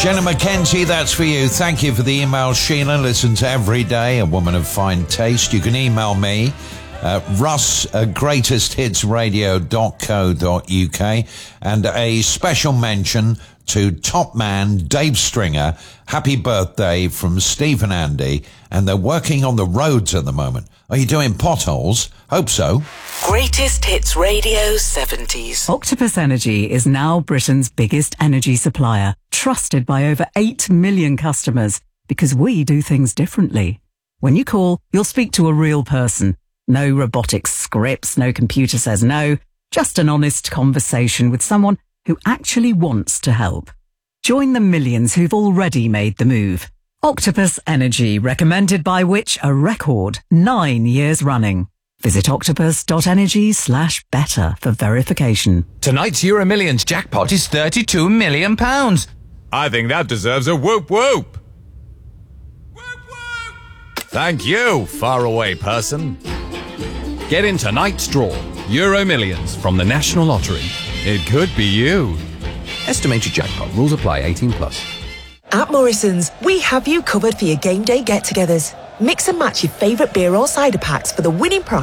Jenna McKenzie, that's for you. Thank you for the email, Sheila. Listens every day, a woman of fine taste. You can email me, Russ at greatesthitsradio.co.uk, and a special mention to top man Dave Stringer. Happy birthday from Steve and Andy, and they're working on the roads at the moment. Are you doing potholes? Hope so. Greatest Hits Radio 70s. Octopus Energy is now Britain's biggest energy supplier, trusted by over 8 million customers, because we do things differently. When you call, you'll speak to a real person. No robotic scripts, no computer says no, just an honest conversation with someone who actually wants to help. Join the millions who've already made the move. Octopus Energy, recommended by Which a record 9 years running. Visit octopus.energy/better for verification. Tonight's Euro Millions jackpot is £32 million. I think that deserves a whoop whoop. Whoop whoop. Thank you, faraway person. Get in tonight's draw. Euro Millions from the National Lottery. It could be you. Estimated jackpot. Rules apply. 18+. At Morrison's, we have you covered for your game day get-togethers. Mix and match your favourite beer or cider packs for the winning prize